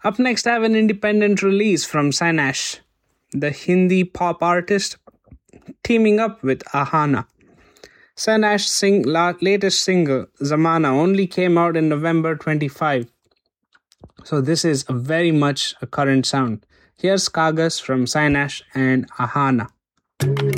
Up next, I have an independent release from Sanash, the Hindi pop artist, teaming up with Ahana. Sanash's latest single, Zamana, only came out in November 25. So this is very much a current sound. Here's Kagas from Sanash and Ahana.